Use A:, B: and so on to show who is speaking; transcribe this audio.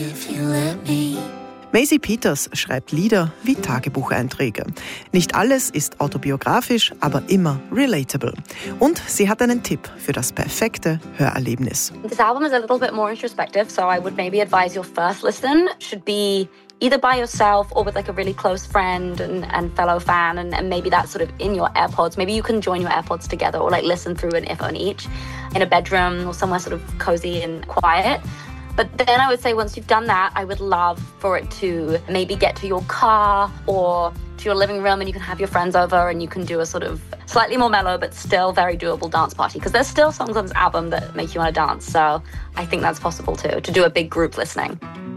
A: Maisie Peters schreibt Lieder wie Tagebucheinträge. Nicht alles ist autobiografisch, aber immer relatable. Und sie hat einen Tipp für das perfekte Hörerlebnis.
B: This album is a little bit more introspective, so I would maybe advise your first listen should be either by yourself or with like a really close friend and fellow fan, and maybe that's sort of in your AirPods. Maybe you can join your AirPods together or like listen through an earphone each in a bedroom or somewhere sort of cozy and quiet. But then I would say once you've done that, I would love for it to maybe get to your car or to your living room, and you can have your friends over and you can do a sort of slightly more mellow but still very doable dance party, because there's still songs on this album that make you want to dance. So I think that's possible too, to do a big group listening.